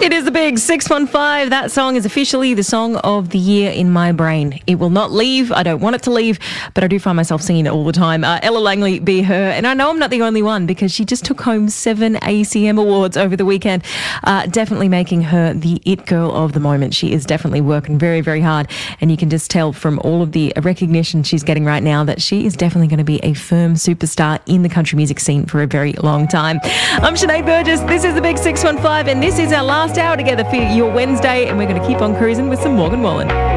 It is the big 615. That song is officially the song of the year in my brain. It will not leave. I don't want it to leave, but I do find myself singing it all the time. Ella Langley, Be Her. And I know I'm not the only one because she just took home 7 ACM awards over the weekend, definitely making her the it girl of the moment. She is definitely working very, very hard. And you can just tell from all of the recognition she's getting right now that she is definitely going to be a firm superstar in the country music scene for a very long time. I'm Sinead Burgess. This is the big 615 and this is our last hour together for your Wednesday, and we're going to keep on cruising with some Morgan Wallen.